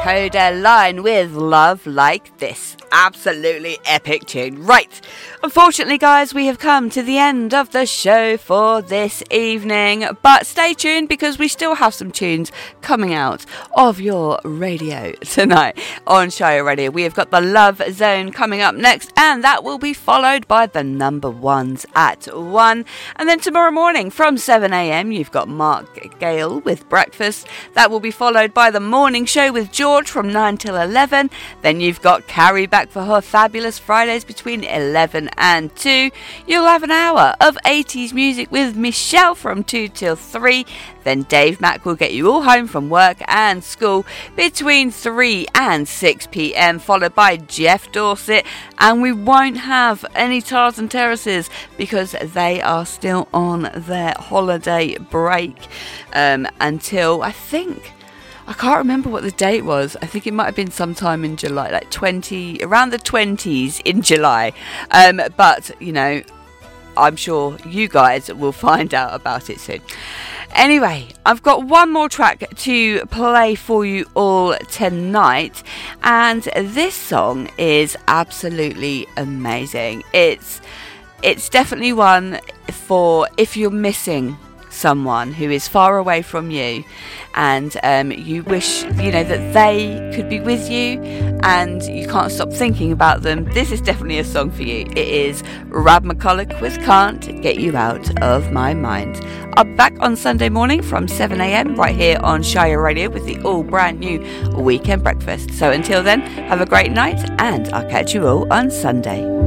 Codaline with Love Like This. Absolutely epic tune. Right, unfortunately guys, we have come to the end of the show for this evening, but stay tuned because we still have some tunes coming out of your radio tonight on Shire Radio. We have got the Love Zone coming up next, and that will be followed by the number ones at 1, and then tomorrow morning from 7am you've got Mark Gale with Breakfast. That will be followed by the morning show with George from 9 till 11. Then you've got Carrie back for her fabulous Fridays between 11 and 2. You'll have an hour of 80s music with Michelle from 2 till 3. Then Dave Mack will get you all home from work and school between 3 and 6 p.m, followed by Jeff Dorset. And we won't have any Tars and Terraces because they are still on their holiday break until I can't remember what the date was. I think it might have been sometime in July, like around the 20s in July. But, you know, I'm sure you guys will find out about it soon. Anyway, I've got one more track to play for you all tonight, and this song is absolutely amazing. It's definitely one for if you're missing someone who is far away from you and you wish, you know, that they could be with you and you can't stop thinking about them. This is definitely a song for you. It is Rab McCulloch with Can't Get You Out of My Mind. I'll be back on Sunday morning from 7am right here on Shire Radio with the all brand new Weekend Breakfast. So until then, have a great night and I'll catch you all on Sunday.